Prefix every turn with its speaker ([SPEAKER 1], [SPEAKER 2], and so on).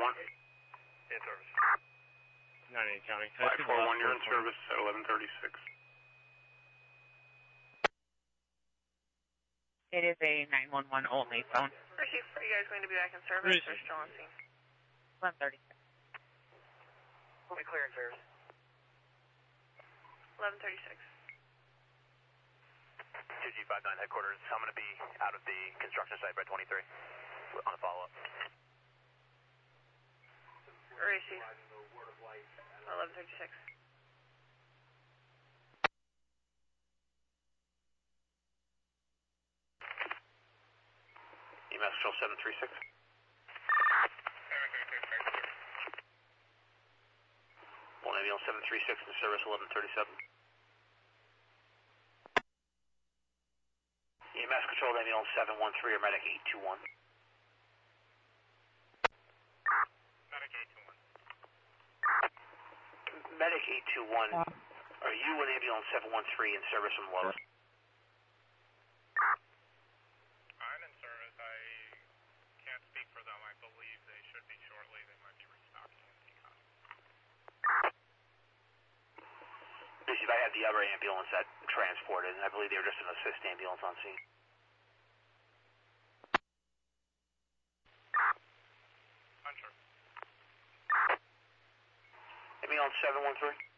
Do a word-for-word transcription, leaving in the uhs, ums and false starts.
[SPEAKER 1] one.
[SPEAKER 2] In service.
[SPEAKER 3] nine eight County.
[SPEAKER 1] five four one, you're in service at eleven thirty-six.
[SPEAKER 4] It is a nine one one only phone.
[SPEAKER 5] Receive, are you guys going to be back in service or still on scene?
[SPEAKER 4] eleven thirty-six.
[SPEAKER 2] We'll be clear in service.
[SPEAKER 5] eleven thirty-six.
[SPEAKER 2] two G five nine headquarters, I'm going to be out of the construction site by twenty-three on a follow-up.
[SPEAKER 5] Receive. eleven thirty-six.
[SPEAKER 1] E M S control seven three six. One ambulance seven three six in service eleven thirty-seven. E M S control ambulance seven one three or medic eight two one.
[SPEAKER 2] Medic eight two one.
[SPEAKER 1] Medic eight two one, are you in ambulance seven one three in service from Lowe's?
[SPEAKER 2] I'm in service. I can't speak for them. I believe they should be shortly. They might be restocking in Peacock.
[SPEAKER 1] Bishop, I had the other ambulance that transported, and I believe they were just an assist ambulance on scene.
[SPEAKER 2] Unsure.
[SPEAKER 1] Ambulance seven one three?